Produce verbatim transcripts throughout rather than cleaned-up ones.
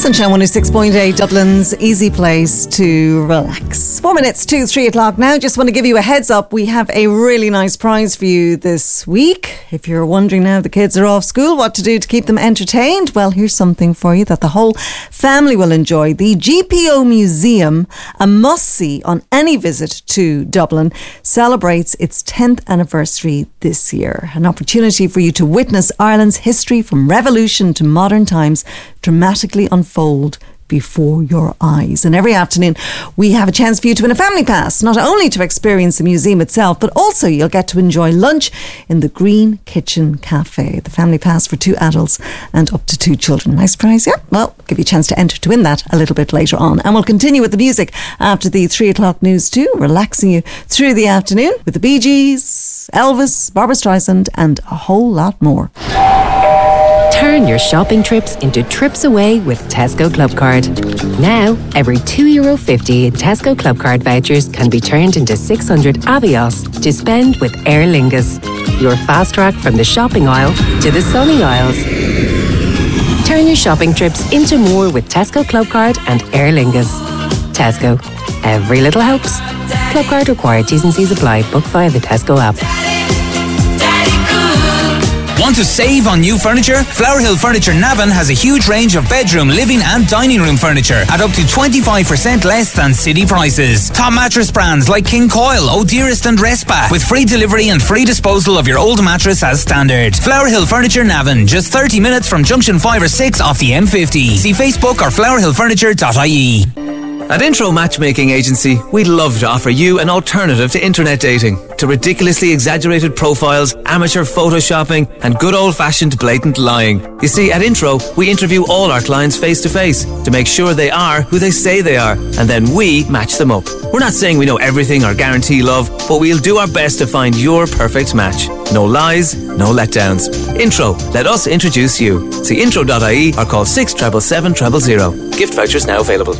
Sunshine one oh six point eight, Dublin's easy place to relax. Four minutes to three o'clock now. Just want to give you a heads up. We have a really nice prize for you this week. If you're wondering now the kids are off school, what to do to keep them entertained, well, here's something for you that the whole family will enjoy. The G P O Museum, a must-see on any visit to Dublin, celebrates its tenth anniversary this year. An opportunity for you to witness Ireland's history from revolution to modern times dramatically unfold before your eyes. And every afternoon we have a chance for you to win a family pass, not only to experience the museum itself, but also you'll get to enjoy lunch in the Green Kitchen Cafe. The family pass for two adults and up to two children. Nice prize, yeah? Well, give you a chance to enter to win that a little bit later on. And we'll continue with the music after the three o'clock news too, relaxing you through the afternoon with the Bee Gees, Elvis, Barbra Streisand and a whole lot more. Turn your shopping trips into trips away with Tesco Club Card. Now, every two euro fifty in Tesco Club Card vouchers can be turned into six hundred Avios to spend with Aer Lingus. Your fast track from the shopping aisle to the sunny aisles. Turn your shopping trips into more with Tesco Club Card and Aer Lingus. Tesco. Every little helps. Club Card required. T's and C's apply. Book via the Tesco app. Want to save on new furniture? Flower Hill Furniture Navan has a huge range of bedroom, living and dining room furniture at up to twenty-five percent less than city prices. Top mattress brands like King Coil, O'Dearest and Respa, with free delivery and free disposal of your old mattress as standard. Flower Hill Furniture Navan, just thirty minutes from junction five or six off the M fifty. See Facebook or flower hill furniture dot I E. At Intro Matchmaking Agency, we'd love to offer you an alternative to internet dating, to ridiculously exaggerated profiles, amateur photoshopping, and good old-fashioned blatant lying. You see, at Intro, we interview all our clients face-to-face to make sure they are who they say they are, and then we match them up. We're not saying we know everything or guarantee love, but we'll do our best to find your perfect match. No lies, no letdowns. Intro, let us introduce you. See intro dot I E or call six seven seven seven zero zero. Gift vouchers now available.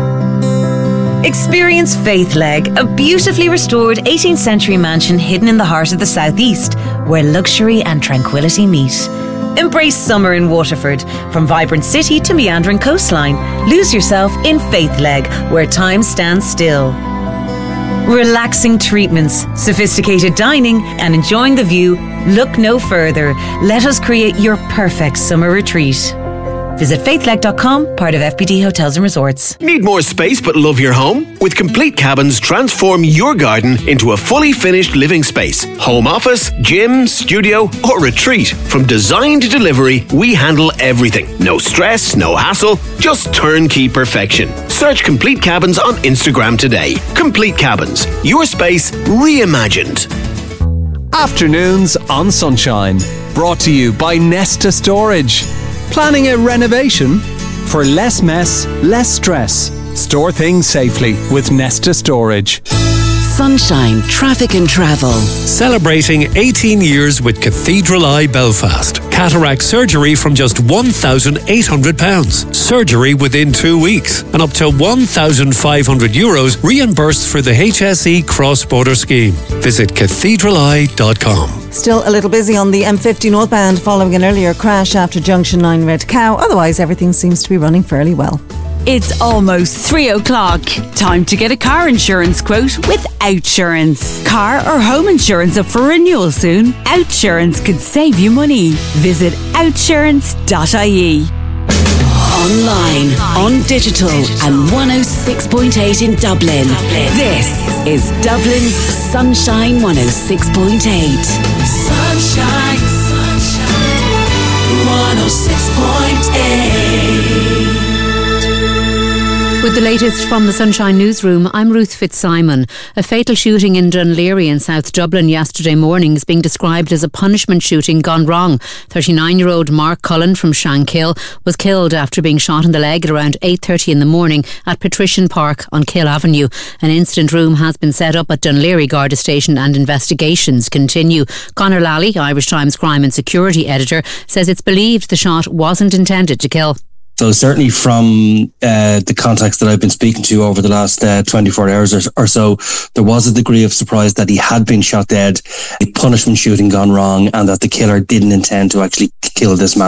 Experience Faithleg, a beautifully restored eighteenth century mansion hidden in the heart of the southeast, where luxury and tranquility meet. Embrace summer in Waterford, from vibrant city to meandering coastline. Lose yourself in Faithleg, where time stands still. Relaxing treatments, sophisticated dining, and enjoying the view. Look no further. Let us create your perfect summer retreat. Visit faithleg dot com, part of F B D Hotels and Resorts. Need more space but love your home? With Complete Cabins, transform your garden into a fully finished living space. Home office, gym, studio, or retreat. From design to delivery, we handle everything. No stress, no hassle, just turnkey perfection. Search Complete Cabins on Instagram today. Complete Cabins, your space reimagined. Afternoons on Sunshine. Brought to you by Nesta Storage. Planning a renovation? For less mess, less stress. Store things safely with Nesta Storage. Sunshine Traffic and Travel. Celebrating eighteen years with Cathedral Eye Belfast. Cataract surgery from just one thousand eight hundred pounds. Surgery within two weeks. And up to one thousand five hundred euros reimbursed for the H S E cross-border scheme. Visit cathedral eye dot com. Still a little busy on the M fifty northbound following an earlier crash after Junction nine Red Cow. Otherwise, everything seems to be running fairly well. It's almost three o'clock. Time to get a car insurance quote with Outsurance. Car or home insurance up for renewal soon? Outsurance could save you money. Visit outsurance dot I E. Online, on digital, and one oh six point eight in Dublin. This is Dublin's Sunshine one oh six point eight. Sunshine, sunshine, one oh six point eight. With the latest from the Sunshine Newsroom, I'm Ruth Fitzsimon. A fatal shooting in Dunleary in South Dublin yesterday morning is being described as a punishment shooting gone wrong. thirty-nine-year-old Mark Cullen from Shankill was killed after being shot in the leg at around eight thirty in the morning at Patrician Park on Kill Avenue. An incident room has been set up at Dunleary Garda Station and investigations continue. Conor Lally, Irish Times crime and security editor, says it's believed the shot wasn't intended to kill. So certainly from uh, the contacts that I've been speaking to over the last uh, twenty-four hours or, or so, there was a degree of surprise that he had been shot dead, a punishment shooting gone wrong, and that the killer didn't intend to actually kill this man.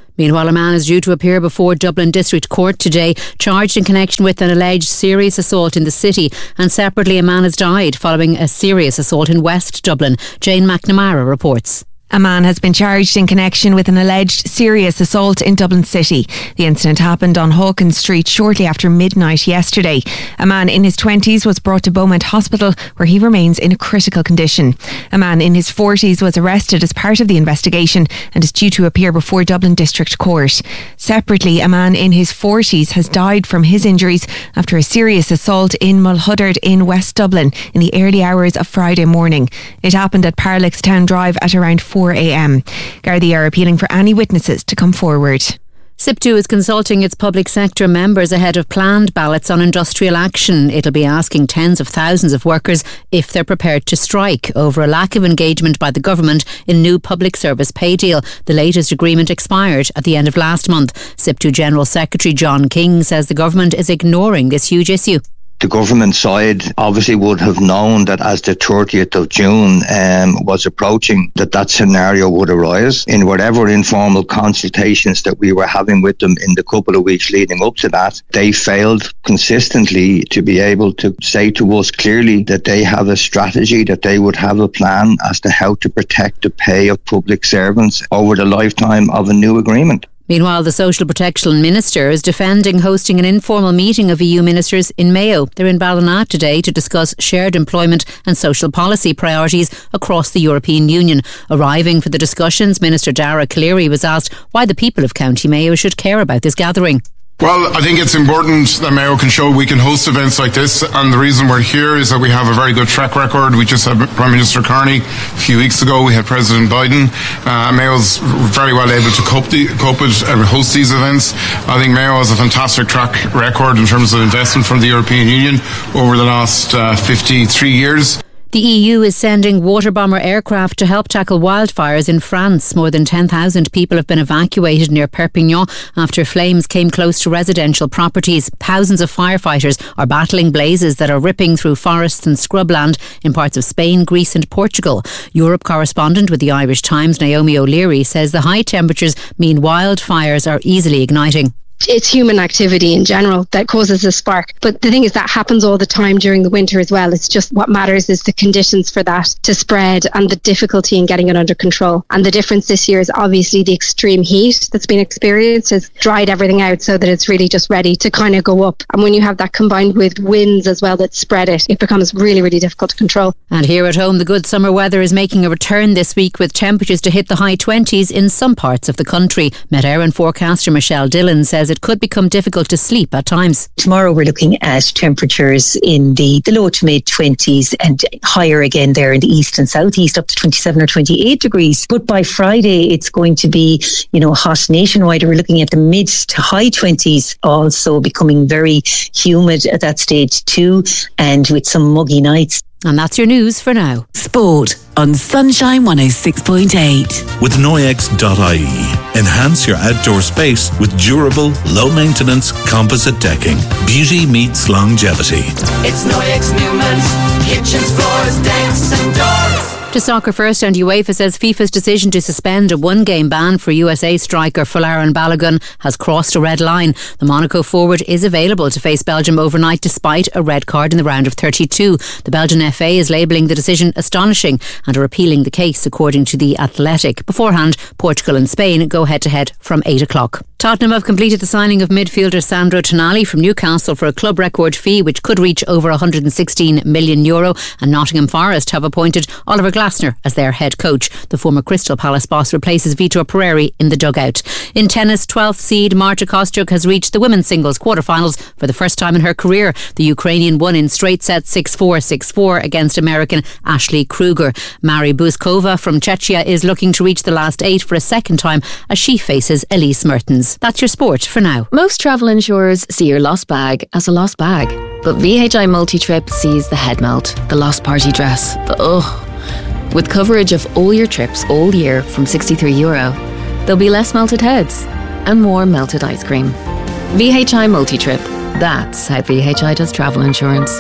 Meanwhile, a man is due to appear before Dublin District Court today, charged in connection with an alleged serious assault in the city. And separately, a man has died following a serious assault in West Dublin. Jane McNamara reports. A man has been charged in connection with an alleged serious assault in Dublin City. The incident happened on Hawkins Street shortly after midnight yesterday. A man in his twenties was brought to Beaumont Hospital, where he remains in a critical condition. A man in his forties was arrested as part of the investigation and is due to appear before Dublin District Court. Separately, a man in his forties has died from his injuries after a serious assault in Mulhuddard in West Dublin in the early hours of Friday morning. It happened at Parlex Town Drive at around four a.m. Gardaí are appealing for any witnesses to come forward. SIPTU is consulting its public sector members ahead of planned ballots on industrial action. It'll be asking tens of thousands of workers if they're prepared to strike over a lack of engagement by the government in new public service pay deal. The latest agreement expired at the end of last month. SIPTU General Secretary John King says the government is ignoring this huge issue. The government side obviously would have known that as the thirtieth of June um, was approaching, that that scenario would arise. In whatever informal consultations that we were having with them in the couple of weeks leading up to that, they failed consistently to be able to say to us clearly that they have a strategy, that they would have a plan as to how to protect the pay of public servants over the lifetime of a new agreement. Meanwhile, the Social Protection Minister is defending hosting an informal meeting of E U ministers in Mayo. They're in Ballina today to discuss shared employment and social policy priorities across the European Union. Arriving for the discussions, Minister Dara Cleary was asked why the people of County Mayo should care about this gathering. Well, I think it's important that Mayo can show we can host events like this, and the reason we're here is that we have a very good track record. We just had Prime Minister Carney a few weeks ago. We had President Biden. Uh, Mayo's very well able to cope, the, cope with and host these events. I think Mayo has a fantastic track record in terms of investment from the European Union over the last uh, fifty-three years. The E U is sending water bomber aircraft to help tackle wildfires in France. More than ten thousand people have been evacuated near Perpignan after flames came close to residential properties. Thousands of firefighters are battling blazes that are ripping through forests and scrubland in parts of Spain, Greece and Portugal. Europe correspondent with the Irish Times, Naomi O'Leary, says the high temperatures mean wildfires are easily igniting. It's human activity in general that causes a spark. But the thing is that happens all the time during the winter as well. It's just what matters is the conditions for that to spread and the difficulty in getting it under control. And the difference this year is obviously the extreme heat that's been experienced has dried everything out so that it's really just ready to kind of go up. And when you have that combined with winds as well that spread it, it becomes really, really difficult to control. And here at home, the good summer weather is making a return this week with temperatures to hit the high twenties in some parts of the country. Met Éireann forecaster Michelle Dillon says it could become difficult to sleep at times. Tomorrow we're looking at temperatures in the, the low to mid twenties and higher again there in the east and southeast up to twenty-seven or twenty-eight degrees. But by Friday it's going to be, you know, hot nationwide. We're looking at the mid to high twenties, also becoming very humid at that stage too, and with some muggy nights. And that's your news for now. Sport on Sunshine one oh six point eight. With Noyex dot I E, enhance your outdoor space with durable, low-maintenance composite decking. Beauty meets longevity. It's Noyex Newman's kitchens, floors, decks and doors. To soccer first, and UEFA says FIFA's decision to suspend a one-game ban for U S A striker Folarin Balogun has crossed a red line. The Monaco forward is available to face Belgium overnight despite a red card in the round of thirty-two. The Belgian F A is labelling the decision astonishing and are appealing the case, according to The Athletic. Beforehand, Portugal and Spain go head-to-head from eight o'clock. Tottenham have completed the signing of midfielder Sandro Tonali from Newcastle for a club record fee which could reach over one hundred sixteen million euro, and Nottingham Forest have appointed Oliver Glasner as their head coach. The former Crystal Palace boss replaces Vitor Pereira in the dugout. In tennis, twelfth seed Marta Kostyuk has reached the women's singles quarterfinals for the first time in her career. The Ukrainian won in straight sets six four, six four against American Ashley Kruger. Mary Buskova from Czechia is looking to reach the last eight for a second time as she faces Elise Mertens. That's your sport for now. Most travel insurers see your lost bag as a lost bag, but V H I Multi-Trip sees the head melt, the lost party dress, the ugh. With coverage of all your trips all year from sixty-three euro, there'll be less melted heads and more melted ice cream. V H I Multi-Trip. That's how V H I does travel insurance.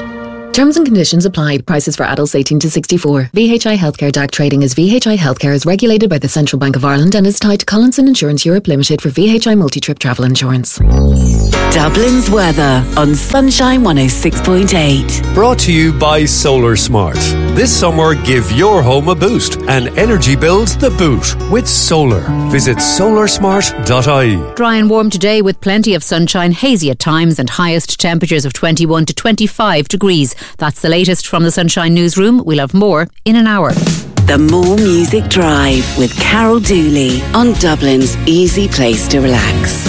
Terms and conditions apply. Prices for adults eighteen to sixty-four. V H I Healthcare D A C trading as V H I Healthcare is regulated by the Central Bank of Ireland and is tied to Collinson Insurance Europe Limited for V H I multi-trip travel insurance. Dublin's weather on Sunshine one oh six point eight. Brought to you by Solar Smart. This summer, give your home a boost and energy bills the boot with solar. Visit solar smart dot I E. Dry and warm today with plenty of sunshine, hazy at times and highest temperatures of twenty-one to twenty-five degrees. That's the latest from the Sunshine Newsroom. We'll have more in an hour. The More Music Drive with Carol Dooley on Dublin's easy place to relax.